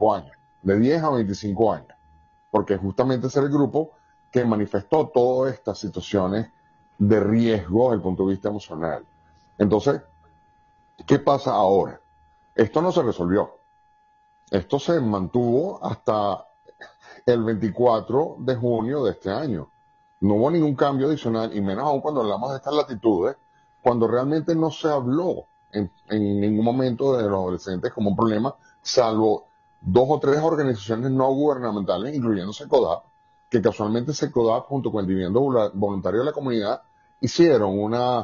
25 años, de 10 a 25 años, porque justamente ese era el grupo que manifestó todas estas situaciones de riesgo desde el punto de vista emocional. Entonces, ¿qué pasa ahora? Esto no se resolvió. Esto se mantuvo hasta el 24 de junio de este año. No hubo ningún cambio adicional, y menos aún cuando hablamos de estas latitudes, cuando realmente no se habló en ningún momento de los adolescentes como un problema, salvo 2 o 3 organizaciones no gubernamentales, incluyendo SECODAP, que casualmente SECODAP, junto con el Viviendo Voluntario de la Comunidad, hicieron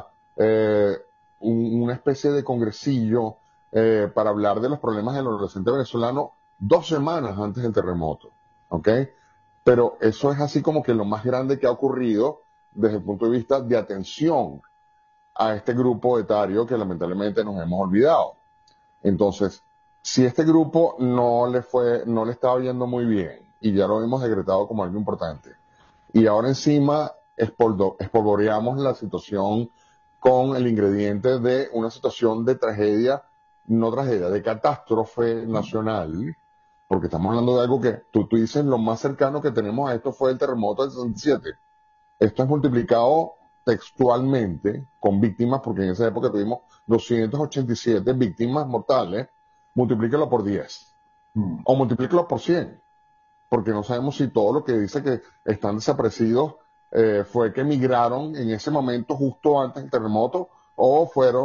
una especie de congresillo para hablar de los problemas del adolescente venezolano 2 semanas antes del terremoto. ¿Ok? Pero eso es así como que lo más grande que ha ocurrido desde el punto de vista de atención a este grupo etario que lamentablemente nos hemos olvidado. Entonces, si este grupo no le estaba yendo muy bien, y ya lo hemos decretado como algo importante, y ahora encima espolvoreamos la situación con el ingrediente de una situación de tragedia, no tragedia, de catástrofe nacional, porque estamos hablando de algo que tú dices, lo más cercano que tenemos a esto fue el terremoto del 67. Esto es multiplicado textualmente con víctimas, porque en esa época tuvimos 287 víctimas mortales, multiplícalo por 10 o multiplícalo por 100, porque no sabemos si todo lo que dice que están desaparecidos fue que emigraron en ese momento justo antes del terremoto, o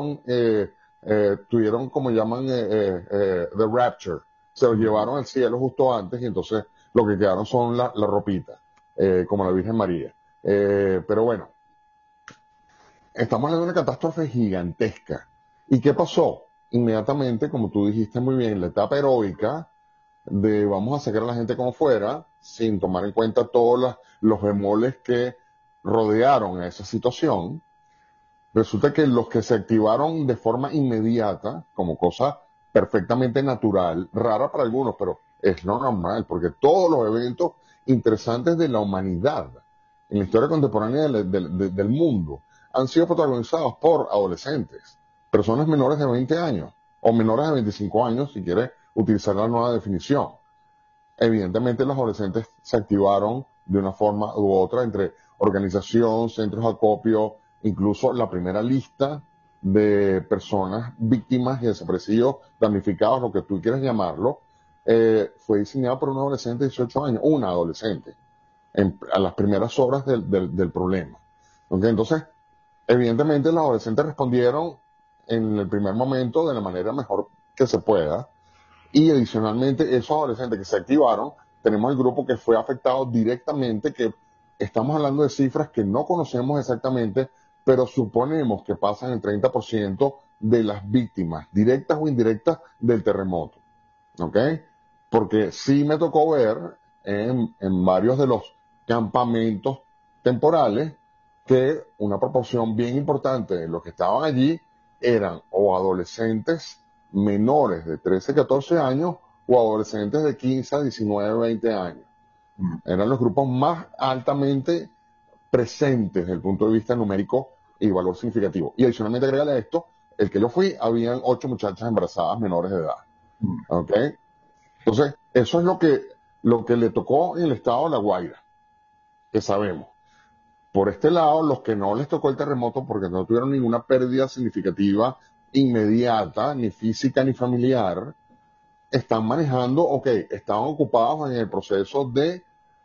tuvieron como llaman the rapture, se los llevaron al cielo justo antes, y entonces lo que quedaron son la ropita, como la Virgen María. Pero bueno, estamos hablando de una catástrofe gigantesca. ¿Y qué pasó? Inmediatamente, como tú dijiste muy bien, la etapa heroica de vamos a sacar a la gente como fuera, sin tomar en cuenta todos los bemoles que rodearon a esa situación, resulta que los que se activaron de forma inmediata, como cosa perfectamente natural, rara para algunos, pero es lo normal, porque todos los eventos interesantes de la humanidad en la historia contemporánea del mundo han sido protagonizados por adolescentes, personas menores de 20 años, o menores de 25 años, si quieres utilizar la nueva definición. Evidentemente los adolescentes se activaron de una forma u otra entre organización, centros de acopio, incluso la primera lista de personas víctimas y desaparecidos, damnificados, lo que tú quieras llamarlo, fue diseñada por un adolescente de 18 años, una adolescente, a las primeras horas del problema. ¿Okay? Entonces, evidentemente los adolescentes respondieron en el primer momento de la manera mejor que se pueda, y adicionalmente esos adolescentes que se activaron, tenemos el grupo que fue afectado directamente, que estamos hablando de cifras que no conocemos exactamente, pero suponemos que pasan el 30% de las víctimas, directas o indirectas, del terremoto. ¿Ok? Porque sí me tocó ver en varios de los campamentos temporales que una proporción bien importante de los que estaban allí eran o adolescentes menores de 13, 14 años, o adolescentes de 15 a 19, 20 años. Eran los grupos más altamente presentes desde el punto de vista numérico y valor significativo. Y adicionalmente, agrégale a esto, el que yo fui, habían 8 muchachas embarazadas menores de edad. ¿Ok? Entonces, eso es lo que le tocó en el estado de La Guaira, que sabemos. Por este lado, los que no les tocó el terremoto porque no tuvieron ninguna pérdida significativa inmediata, ni física ni familiar, están manejando, estaban ocupados en el proceso de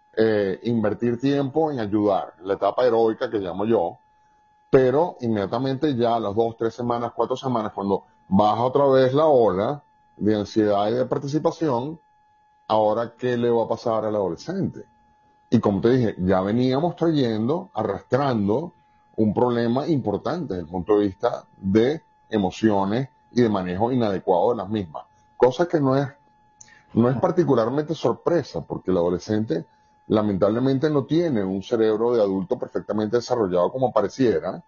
invertir tiempo en ayudar, la etapa heroica que llamo yo, pero inmediatamente ya a las 2, 3 semanas, 4 semanas, cuando baja otra vez la ola de ansiedad y de participación, ahora ¿qué le va a pasar al adolescente? Y como te dije, ya veníamos arrastrando un problema importante desde el punto de vista de emociones y de manejo inadecuado de las mismas. Cosa que no es particularmente sorpresa, porque el adolescente lamentablemente no tiene un cerebro de adulto perfectamente desarrollado como pareciera,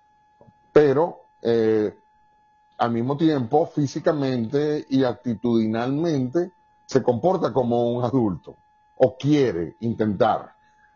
pero al mismo tiempo físicamente y actitudinalmente se comporta como un adulto, o quiere intentar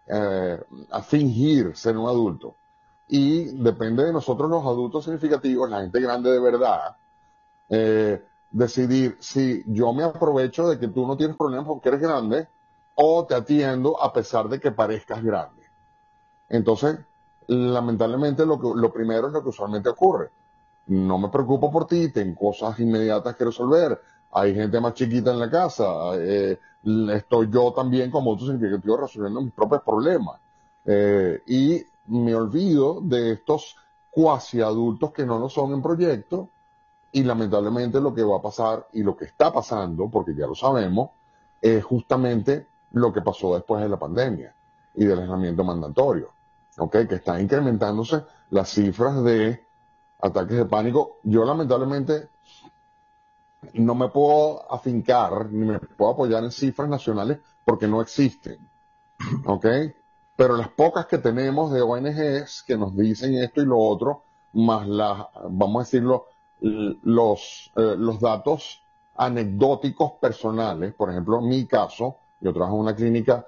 a fingir ser un adulto. Y depende de nosotros los adultos significativos, la gente grande de verdad, decidir si yo me aprovecho de que tú no tienes problemas porque eres grande o te atiendo a pesar de que parezcas grande. Entonces, lamentablemente lo primero es lo que usualmente ocurre. No me preocupo por ti, tengo cosas inmediatas que resolver. Hay gente más chiquita en la casa. Estoy yo también como otro significativo resolviendo mis propios problemas. Y me olvido de estos cuasi adultos que no lo son en proyecto. Y lamentablemente lo que va a pasar y lo que está pasando, porque ya lo sabemos, es justamente lo que pasó después de la pandemia y del aislamiento mandatorio. ¿Ok? Que están incrementándose las cifras de ataques de pánico. Yo lamentablemente no me puedo afincar ni me puedo apoyar en cifras nacionales porque no existen, ¿ok? Pero las pocas que tenemos de ONGs que nos dicen esto y lo otro, más las, vamos a decirlo, los datos anecdóticos personales, por ejemplo, en mi caso, yo trabajo en una clínica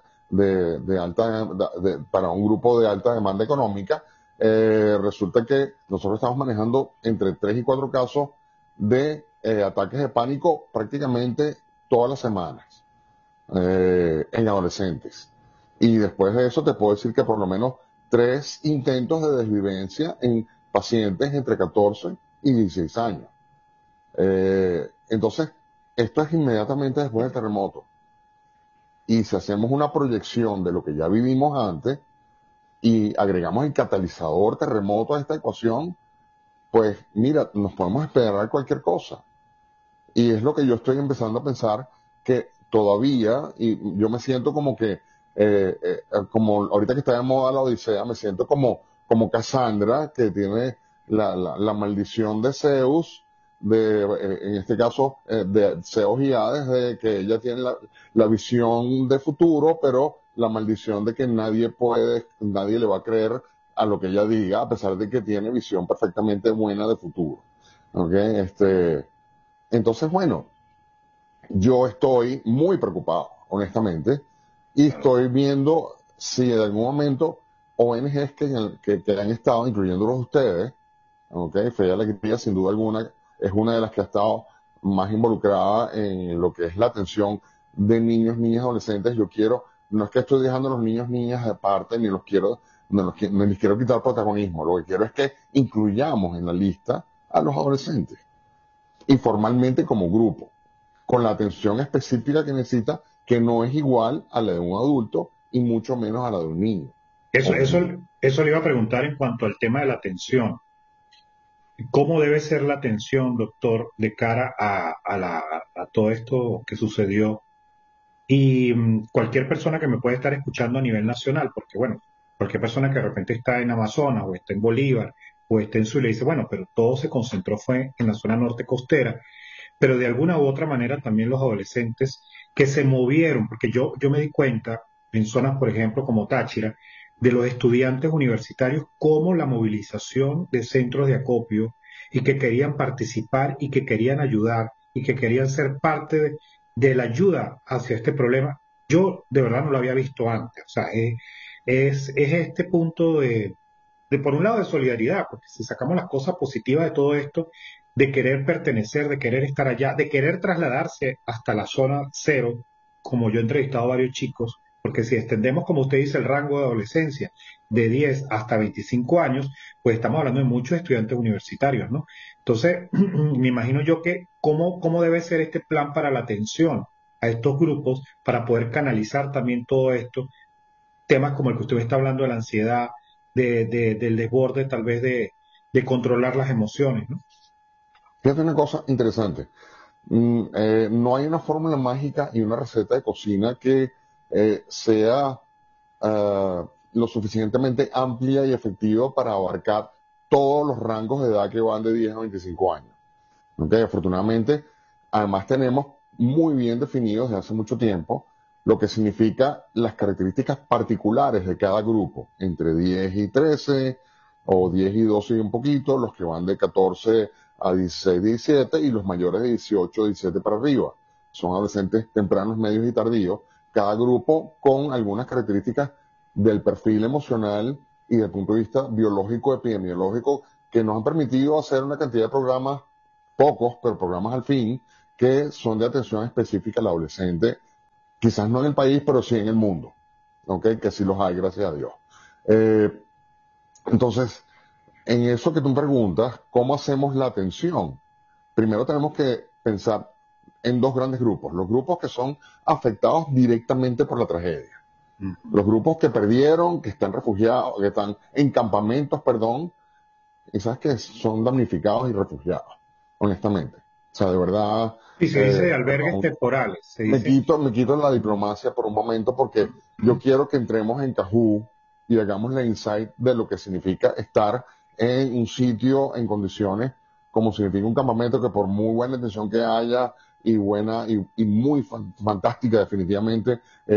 para un grupo de alta demanda económica. Resulta que nosotros estamos manejando entre 3 y 4 casos de ataques de pánico prácticamente todas las semanas en adolescentes. Y después de eso te puedo decir que por lo menos 3 intentos de desvivencia en pacientes entre 14 y 16 años. Entonces, esto es inmediatamente después del terremoto. Y si hacemos una proyección de lo que ya vivimos antes y agregamos el catalizador terremoto a esta ecuación, pues mira, nos podemos esperar cualquier cosa. Y es lo que yo estoy empezando a pensar que todavía, y yo me siento como que, como ahorita que está de moda la Odisea, me siento como Cassandra, que tiene la maldición de Zeus, en este caso, de Zeus y Hades, de que ella tiene la visión de futuro, pero la maldición de que nadie le va a creer a lo que ella diga, a pesar de que tiene visión perfectamente buena de futuro. ¿Ok? Entonces, bueno, yo estoy muy preocupado, honestamente, y estoy viendo si en algún momento ONGs que han estado, incluyéndolos ustedes, ¿ok? Fe y Alegría, sin duda alguna, es una de las que ha estado más involucrada en lo que es la atención de niños, niñas, adolescentes. No es que estoy dejando a los niños, niñas aparte, ni les quiero quitar protagonismo. Lo que quiero es que incluyamos en la lista a los adolescentes y formalmente como grupo, con la atención específica que necesita, que no es igual a la de un adulto y mucho menos a la de un niño. Eso, eso, eso le iba a preguntar en cuanto al tema de la atención. ¿Cómo debe ser la atención, doctor, de cara a todo esto que sucedió? Y cualquier persona que me pueda estar escuchando a nivel nacional, porque bueno, cualquier persona que de repente está en Amazonas o está en Bolívar o está en Zulia dice, bueno, pero todo se concentró fue en la zona norte costera, pero de alguna u otra manera también los adolescentes que se movieron, porque yo me di cuenta en zonas, por ejemplo, como Táchira, de los estudiantes universitarios, como la movilización de centros de acopio y que querían participar y que querían ayudar y que querían ser parte de la ayuda hacia este problema. Yo de verdad no lo había visto antes. O sea, es este punto por un lado, de solidaridad, porque si sacamos las cosas positivas de todo esto, de querer pertenecer, de querer estar allá, de querer trasladarse hasta la zona cero, como yo he entrevistado a varios chicos, porque si extendemos, como usted dice, el rango de adolescencia de 10 hasta 25 años, pues estamos hablando de muchos estudiantes universitarios, ¿no? Entonces, me imagino yo que cómo debe ser este plan para la atención a estos grupos para poder canalizar también todo esto, temas como el que usted me está hablando de la ansiedad, del desborde, tal vez de controlar las emociones, ¿no? Fíjate una cosa interesante. No hay una fórmula mágica y una receta de cocina que sea lo suficientemente amplia y efectiva para abarcar todos los rangos de edad que van de 10 a 25 años. ¿Okay? Afortunadamente, además tenemos muy bien definidos desde hace mucho tiempo lo que significa las características particulares de cada grupo, entre 10 y 13 o 10 y 12 y un poquito, los que van de 14 a 16, 17 y los mayores de 18, 17 para arriba. Son adolescentes tempranos, medios y tardíos, cada grupo con algunas características del perfil emocional y del punto de vista biológico, epidemiológico, que nos han permitido hacer una cantidad de programas pocos, pero programas al fin, que son de atención específica al adolescente, quizás no en el país, pero sí en el mundo, ¿ok? Que sí los hay, gracias a Dios. Eh, entonces, en eso que tú preguntas, ¿cómo hacemos la atención? Primero tenemos que pensar en dos grandes grupos. Los grupos que son afectados directamente por la tragedia. Los grupos que perdieron, que están refugiados, que están en campamentos, perdón, y sabes que son damnificados y refugiados, honestamente. O sea, de verdad, Y se dice de albergues perdón, temporales, se me dice. quito, me quito la diplomacia por un momento porque yo quiero que entremos en Cajú y hagamos la insight de lo que significa estar en un sitio en condiciones como significa un campamento que por muy buena intención que haya y buena y muy fantástica definitivamente,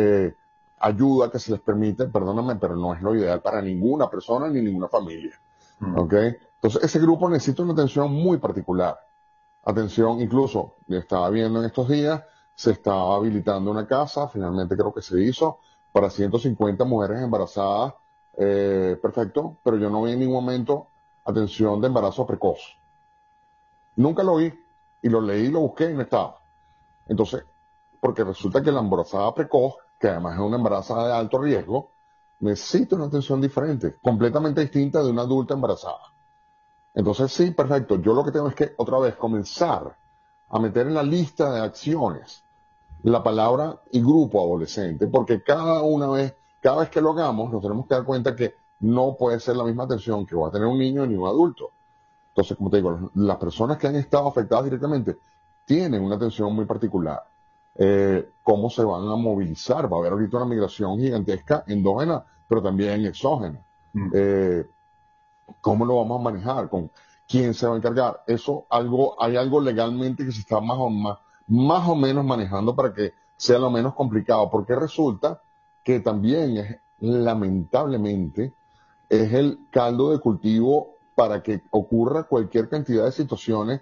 ayuda que se les permite, perdóname, pero no es lo ideal para ninguna persona ni ninguna familia. ¿Ok? Entonces ese grupo necesita una atención muy particular. Atención, incluso, estaba viendo en estos días, se estaba habilitando una casa, finalmente creo que se hizo, para 150 mujeres embarazadas, perfecto, pero yo no vi en ningún momento atención de embarazo precoz. Nunca lo vi, y lo leí, lo busqué y no estaba. Entonces, porque resulta que la embarazada precoz, que además es una embarazada de alto riesgo, necesita una atención diferente, completamente distinta de una adulta embarazada. Entonces, sí, perfecto. Yo lo que tengo es que otra vez comenzar a meter en la lista de acciones la palabra y grupo adolescente, porque cada vez que lo hagamos, nos tenemos que dar cuenta que no puede ser la misma atención que va a tener un niño ni un adulto. Entonces, como te digo, las personas que han estado afectadas directamente tienen una atención muy particular. ¿Cómo se van a movilizar? Va a haber ahorita una migración gigantesca endógena, pero también exógena. Eh, ¿Cómo lo vamos a manejar? ¿Con quién se va a encargar? Hay algo legalmente que se está más o menos manejando para que sea lo menos complicado, porque resulta que también lamentablemente, es el caldo de cultivo para que ocurra cualquier cantidad de situaciones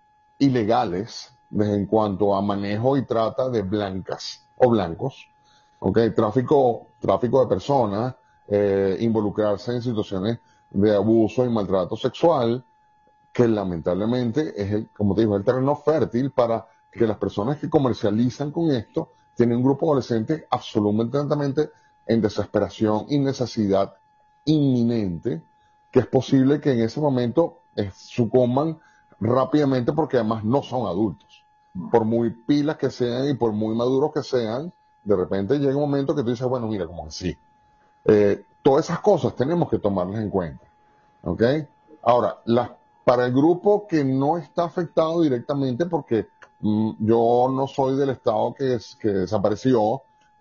ilegales en cuanto a manejo y trata de blancas o blancos, ¿ok? Tráfico de personas, involucrarse en situaciones de abuso y maltrato sexual, que lamentablemente como te digo, el terreno fértil para que las personas que comercializan con esto tienen un grupo adolescente absolutamente en desesperación y necesidad inminente, que es posible que en ese momento sucumban rápidamente porque además no son adultos. Por muy pilas que sean y por muy maduros que sean, de repente llega un momento que tú dices, bueno, mira, como así. Todas esas cosas tenemos que tomarlas en cuenta. ¿Ok? Ahora, para el grupo que no está afectado directamente, porque yo no soy del estado que desapareció,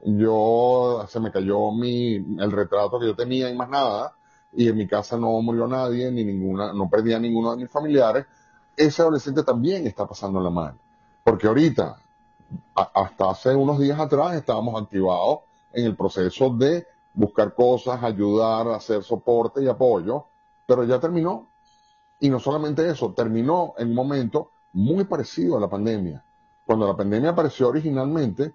se me cayó el retrato que yo tenía y más nada, y en mi casa no murió nadie, no perdí a ninguno de mis familiares, ese adolescente también está pasando la mano. Porque ahorita, hasta hace unos días atrás, estábamos activados en el proceso de buscar cosas, ayudar, hacer soporte y apoyo, pero ya terminó. Y no solamente eso, terminó en un momento muy parecido a la pandemia. Cuando la pandemia apareció originalmente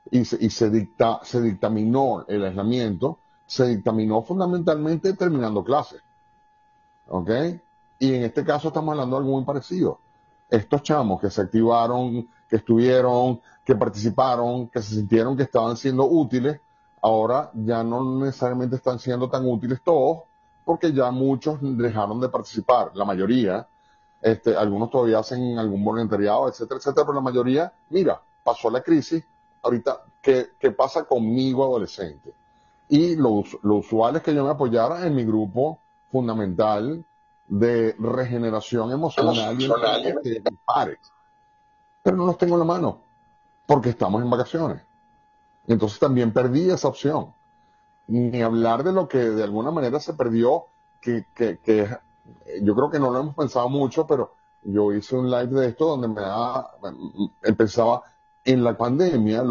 se dictaminó el aislamiento, se dictaminó fundamentalmente terminando clases. ¿Ok? Y en este caso estamos hablando de algo muy parecido. Estos chamos que se activaron, que estuvieron, que participaron, que se sintieron que estaban siendo útiles, ahora ya no necesariamente están siendo tan útiles todos, porque ya muchos dejaron de participar, la mayoría, algunos todavía hacen algún voluntariado, etcétera, etcétera, pero la mayoría, mira, pasó la crisis, ahorita, ¿qué pasa conmigo adolescente? Y lo usual es que yo me apoyara en mi grupo fundamental de regeneración emocional y entonces que me pare. Pero no los tengo en la mano, porque estamos en vacaciones. Y entonces también perdí esa opción. Ni hablar de lo que de alguna manera se perdió, que yo creo que no lo hemos pensado mucho, pero yo hice un live de esto donde empezaba en la pandemia,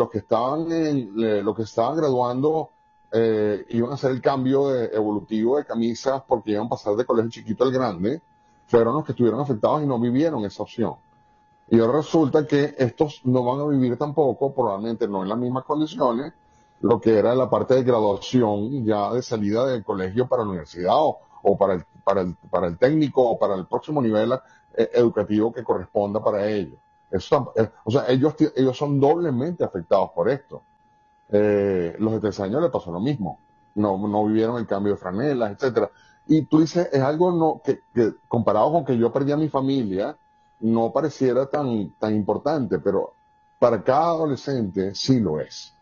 los que estaban graduando iban a hacer el cambio evolutivo de camisas porque iban a pasar de colegio chiquito al grande, fueron los que estuvieron afectados y no vivieron esa opción. Y ahora resulta que estos no van a vivir tampoco, probablemente no en las mismas condiciones, lo que era la parte de graduación ya de salida del colegio para la universidad o para para el técnico o para el próximo nivel educativo que corresponda para ellos. O sea, ellos son doblemente afectados por esto. Los de 13 años les pasó lo mismo. No vivieron el cambio de franelas, etcétera. Y tú dices, es algo que comparado con que yo perdí a mi familia, no pareciera tan importante, pero para cada adolescente sí lo es.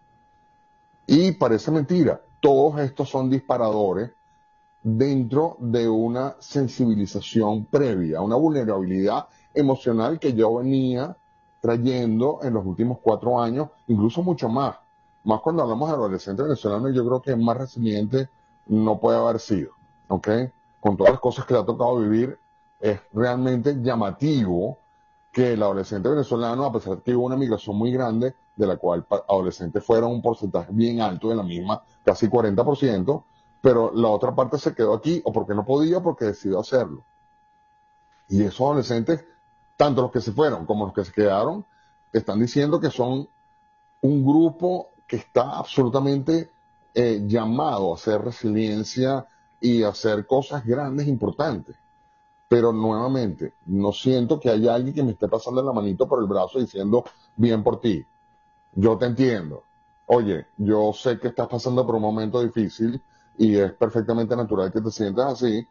Y parece mentira, todos estos son disparadores dentro de una sensibilización previa, una vulnerabilidad emocional que yo venía trayendo en los últimos 4 años, incluso mucho más. Más cuando hablamos de adolescentes venezolanos, yo creo que más resiliente no puede haber sido, ¿ok? Con todas las cosas que le ha tocado vivir, es realmente llamativo que el adolescente venezolano, a pesar de que hubo una migración muy grande, de la cual adolescentes fueron un porcentaje bien alto de la misma, casi 40%, pero la otra parte se quedó aquí, o porque no podía, o porque decidió hacerlo. Y esos adolescentes, tanto los que se fueron como los que se quedaron, están diciendo que son un grupo que está absolutamente llamado a hacer resiliencia y a hacer cosas grandes, importantes. Pero nuevamente, no siento que haya alguien que me esté pasando la manito por el brazo diciendo, bien por ti, yo te entiendo. Oye, yo sé que estás pasando por un momento difícil y es perfectamente natural que te sientas así,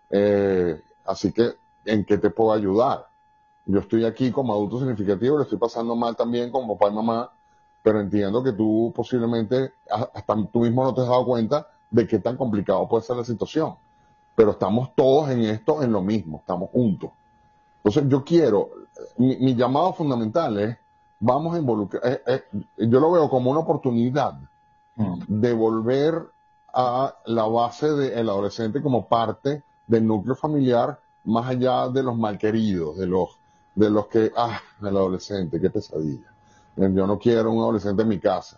así que, ¿en qué te puedo ayudar? Yo estoy aquí como adulto significativo, le estoy pasando mal también como papá y mamá, pero entiendo que tú posiblemente, hasta tú mismo no te has dado cuenta de qué tan complicado puede ser la situación. Pero estamos todos en esto, en lo mismo, estamos juntos. Entonces yo quiero, mi llamado fundamental es, vamos a involucrar, yo lo veo como una oportunidad de volver a la base del adolescente como parte del núcleo familiar, más allá de los malqueridos, de los que, el adolescente, qué pesadilla. Yo no quiero un adolescente en mi casa.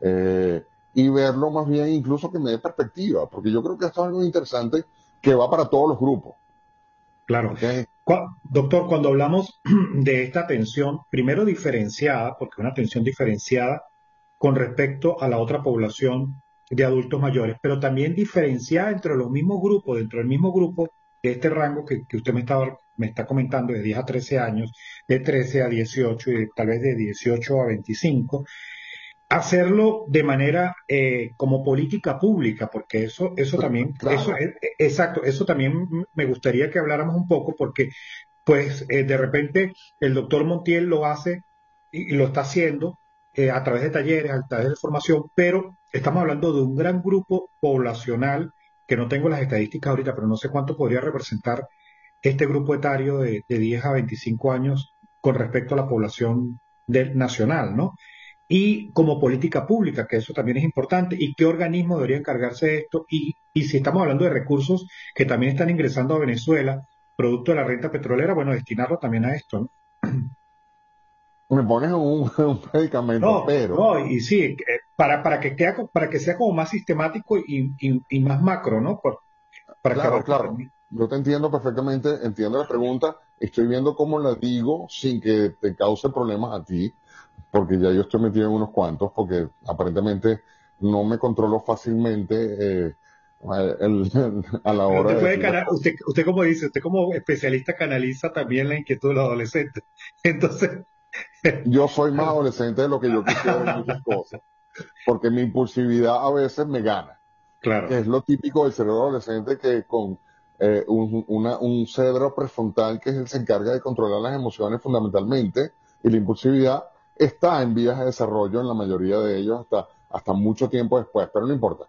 Y verlo más bien incluso que me dé perspectiva, porque yo creo que esto es algo interesante que va para todos los grupos. Claro. ¿Okay? Doctor, cuando hablamos de esta atención, primero diferenciada, porque una atención diferenciada con respecto a la otra población de adultos mayores, pero también diferenciada entre los mismos grupos, dentro del mismo grupo de este rango que usted me está comentando de 10 a 13 años, de 13 a 18 y tal vez de 18 a 25, hacerlo de manera como política pública, porque eso también, Claro. exacto, eso también me gustaría que habláramos un poco, porque pues de repente el doctor Montiel lo hace y lo está haciendo a través de talleres, a través de formación, pero estamos hablando de un gran grupo poblacional, que no tengo las estadísticas ahorita, pero no sé cuánto podría representar este grupo etario de 10 a 25 años con respecto a la población nacional, ¿no? Y como política pública, que eso también es importante, y qué organismo debería encargarse de esto, y si estamos hablando de recursos que también están ingresando a Venezuela, producto de la renta petrolera, bueno, destinarlo también a esto, ¿no? Me pones un medicamento, No, pero, no, y sí, para que sea como más sistemático y más macro, ¿no? Para que claro, abarque claro, también. yo te entiendo perfectamente, entiendo la pregunta, estoy viendo cómo la digo sin que te cause problemas a ti, porque ya yo estoy metido en unos cuantos, porque aparentemente no me controlo fácilmente a la Pero hora usted de puede decir las cosas. usted como dice, usted como especialista canaliza también la inquietud de los adolescentes. Entonces, Yo soy más adolescente de lo que yo quisiera en muchas cosas, porque mi impulsividad a veces me gana, que claro, es lo típico del cerebro adolescente que con un cerebro prefrontal que es el que se encarga de controlar las emociones fundamentalmente y la impulsividad está en vías de desarrollo en la mayoría de ellos hasta mucho tiempo después, pero no importa.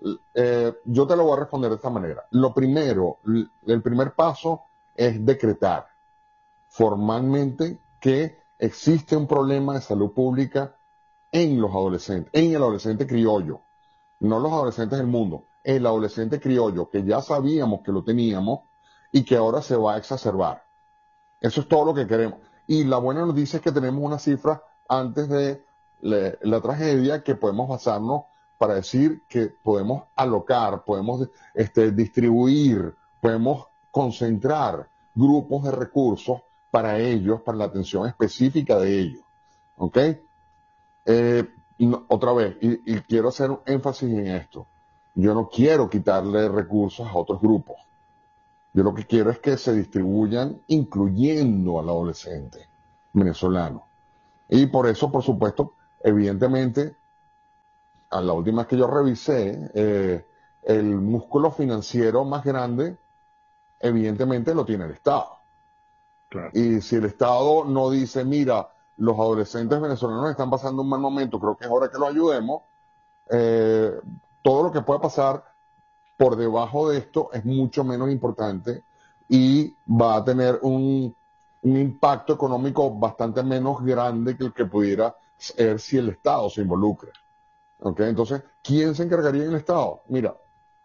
Yo te lo voy a responder de esta manera. Lo primero, el primer paso es decretar formalmente que existe un problema de salud pública en los adolescentes, en el adolescente criollo, no los adolescentes del mundo, el adolescente criollo, que ya sabíamos que lo teníamos y que ahora se va a exacerbar. Eso es todo lo que queremos. Y la buena noticia es que tenemos una cifra antes de la tragedia que podemos basarnos para decir que podemos alocar, podemos distribuir, podemos concentrar grupos de recursos para ellos, para la atención específica de ellos. ¿Ok? Otra vez, y quiero hacer un énfasis en esto. Yo no quiero quitarle recursos a otros grupos. Yo lo que quiero es que se distribuyan incluyendo al adolescente venezolano. Y por eso, por supuesto, evidentemente, a la última vez que yo revisé, el músculo financiero más grande, evidentemente lo tiene el Estado. Claro. Y si el Estado no dice, mira, los adolescentes venezolanos están pasando un mal momento, creo que es hora que los ayudemos, eh, todo lo que pueda pasar por debajo de esto es mucho menos importante y va a tener un impacto económico bastante menos grande que el que pudiera ser si el Estado se involucra. ¿Ok? Entonces, ¿quién se encargaría en el Estado? Mira,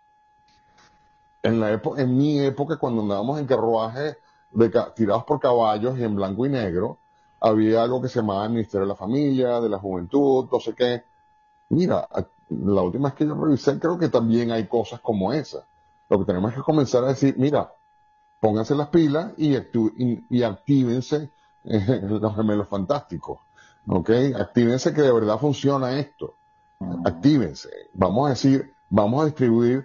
en mi época, cuando andábamos en carruaje tirados por caballos y en blanco y negro, había algo que se llamaba el Ministerio de la Familia, de la Juventud, no sé qué. Mira, la última vez que yo revisé, creo que también hay cosas como esa. Lo que tenemos es que comenzar a decir, mira, pónganse las pilas y actívense los gemelos fantásticos. ¿Ok? Actívense que de verdad funciona esto. Actívense. Vamos a decir, vamos a distribuir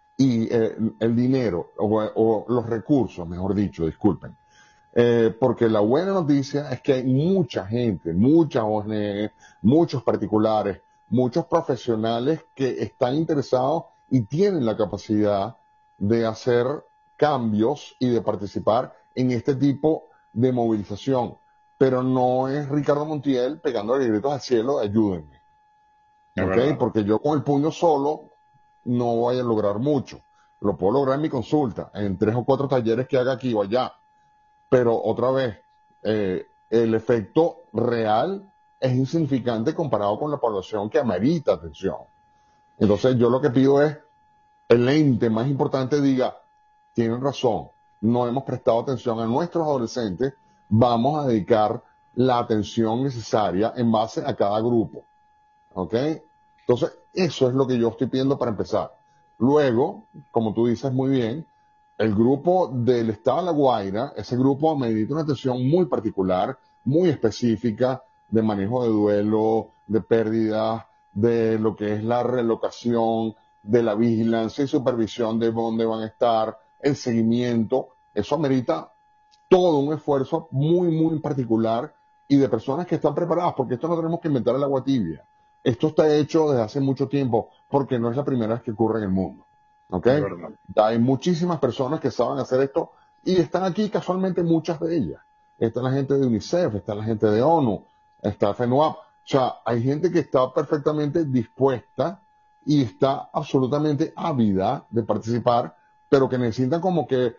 el dinero o los recursos, mejor dicho, disculpen. Porque la buena noticia es que hay mucha gente, muchas ONG, muchos particulares, muchos profesionales que están interesados y tienen la capacidad de hacer cambios y de participar en este tipo de movilización. Pero no es Ricardo Montiel pegando gritos al cielo, ayúdenme. Es ¿Ok? verdad. Porque yo con el puño solo no voy a lograr mucho. Lo puedo lograr en mi consulta, en 3 o 4 talleres que haga aquí o allá. Pero otra vez, el efecto real es insignificante comparado con la población que amerita atención. Entonces yo lo que pido es, el ente más importante diga, tienen razón, no hemos prestado atención a nuestros adolescentes, vamos a dedicar la atención necesaria en base a cada grupo. ¿Ok? Entonces, eso es lo que yo estoy pidiendo para empezar. Luego, como tú dices muy bien, el grupo del Estado de La Guaira, ese grupo medita una atención muy particular, muy específica de manejo de duelo, de pérdidas, de lo que es la relocación, de la vigilancia y supervisión de dónde van a estar, el seguimiento. Eso amerita todo un esfuerzo muy, muy particular y de personas que están preparadas, porque esto no tenemos que inventar el agua tibia. Esto está hecho desde hace mucho tiempo, porque no es la primera vez que ocurre en el mundo. ¿Ok? Es verdad. Hay muchísimas personas que saben hacer esto y están aquí casualmente muchas de ellas. Está la gente de UNICEF, está la gente de ONU, está FENUAP. O sea, hay gente que está perfectamente dispuesta y está absolutamente ávida de participar, pero que necesitan como que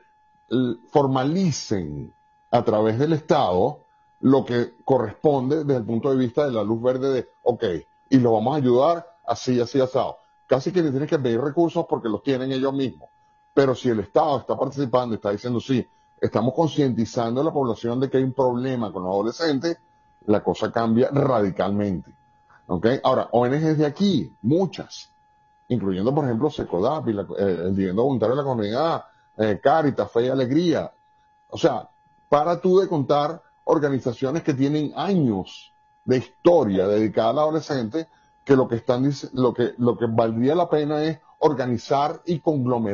formalicen a través del Estado lo que corresponde desde el punto de vista de la luz verde de, ok, y lo vamos a ayudar así, así, asado. Casi que le tienes que pedir recursos porque los tienen ellos mismos. Pero si el Estado está participando y está diciendo, sí, estamos concientizando a la población de que hay un problema con los adolescentes, la cosa cambia radicalmente. ¿Ok? Ahora, ONGs de aquí, muchas, incluyendo, por ejemplo, SECODAP y el Dividendo Voluntario de la Comunidad, Cáritas, Fe y Alegría. O sea, para tú de contar organizaciones que tienen años de historia dedicada al adolescente, que lo que valdría la pena es organizar y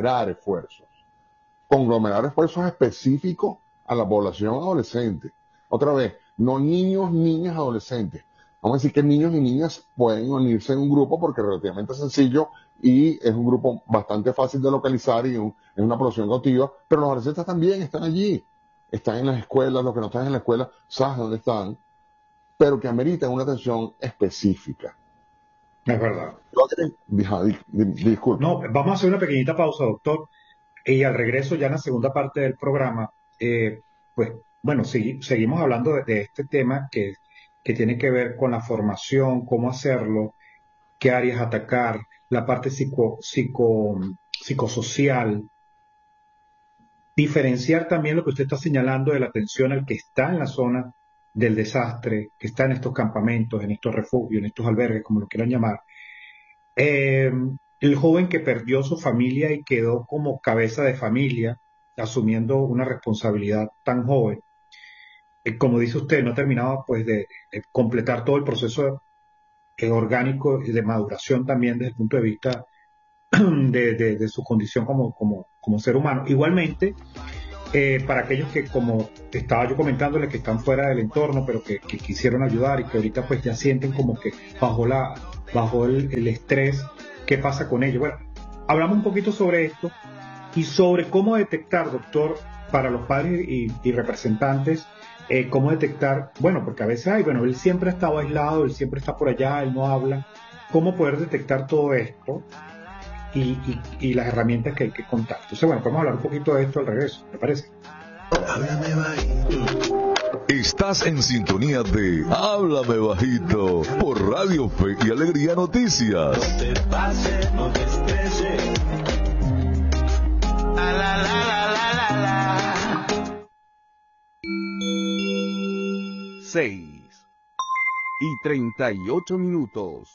conglomerar esfuerzos específicos a la población adolescente. Otra vez, no niños, niñas, adolescentes. Vamos a decir que niños y niñas pueden unirse en un grupo porque es relativamente sencillo y es un grupo bastante fácil de localizar y es una población cautiva, pero los adolescentes también están allí, están en las escuelas, los que no están en la escuela, sabes dónde están, pero que ameritan una atención específica. Es verdad. Disculpa. No, vamos a hacer una pequeñita pausa, doctor. Y al regreso, ya en la segunda parte del programa, pues bueno, seguimos hablando de este tema que tiene que ver con la formación, cómo hacerlo, qué áreas atacar, la parte psicosocial, diferenciar también lo que usted está señalando de la atención al que está en la zona del desastre, que está en estos campamentos, en estos refugios, en estos albergues, como lo quieran llamar. Eh, el joven que perdió su familia y quedó como cabeza de familia, asumiendo una responsabilidad tan joven, como dice usted, no terminaba pues de completar todo el proceso orgánico y de maduración también desde el punto de vista de su condición como ser humano. Igualmente, para aquellos que, como estaba yo comentándole, que están fuera del entorno, pero que quisieron ayudar y que ahorita pues ya sienten como que bajo el estrés, ¿qué pasa con ellos? Bueno, hablamos un poquito sobre esto y sobre cómo detectar, doctor, para los padres y representantes, cómo detectar, bueno, porque a veces él siempre ha estado aislado, él siempre está por allá, él no habla, cómo poder detectar todo esto y las herramientas que hay que contar. Entonces, bueno, podemos hablar un poquito de esto al regreso, ¿te parece? Háblame bajito. Estás en sintonía de Háblame Bajito por Radio Fe y Alegría Noticias. No te pases, no te estreses. La, la, la, la, la, la. 6:38.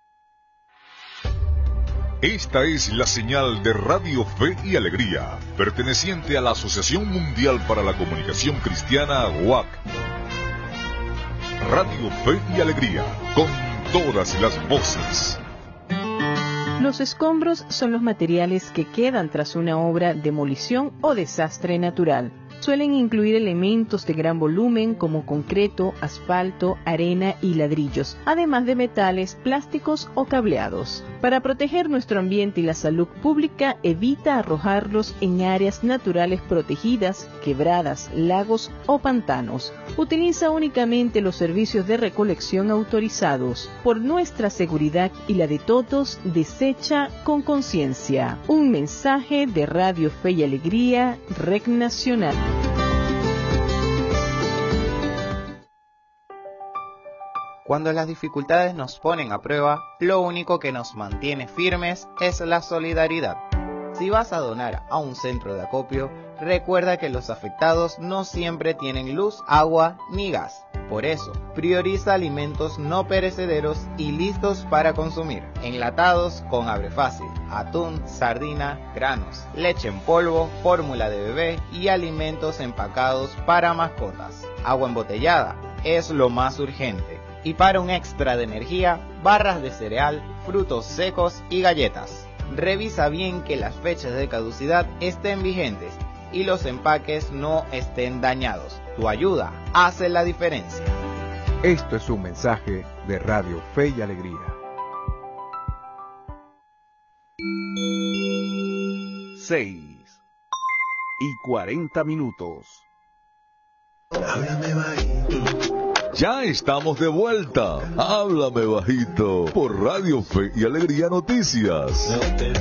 Esta es la señal de Radio Fe y Alegría, perteneciente a la Asociación Mundial para la Comunicación Cristiana, WAC. Radio Fe y Alegría, con todas las voces. Los escombros son los materiales que quedan tras una obra, demolición o desastre natural. Suelen incluir elementos de gran volumen como concreto, asfalto, arena y ladrillos, además de metales, plásticos o cableados. Para proteger nuestro ambiente y la salud pública, evita arrojarlos en áreas naturales protegidas, quebradas, lagos o pantanos. Utiliza únicamente los servicios de recolección autorizados. Por nuestra seguridad y la de todos, desecha con conciencia. Un mensaje de Radio Fe y Alegría, Red Nacional. Cuando las dificultades nos ponen a prueba, lo único que nos mantiene firmes es la solidaridad. Si vas a donar a un centro de acopio, recuerda que los afectados no siempre tienen luz, agua ni gas. Por eso, prioriza alimentos no perecederos y listos para consumir. Enlatados con abre fácil, atún, sardina, granos, leche en polvo, fórmula de bebé y alimentos empacados para mascotas. Agua embotellada es lo más urgente. Y para un extra de energía, barras de cereal, frutos secos y galletas. Revisa bien que las fechas de caducidad estén vigentes y los empaques no estén dañados. Tu ayuda hace la diferencia. Esto es un mensaje de Radio Fe y Alegría. 6:40. Háblame bajito. Ya estamos de vuelta. Háblame Bajito por Radio Fe y Alegría Noticias. No te